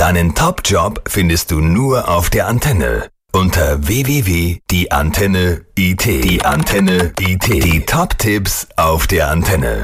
Einen Top-Job findest du nur auf der Antenne. Unter www.dieantenne.it. Die Top-Tipps auf der Antenne.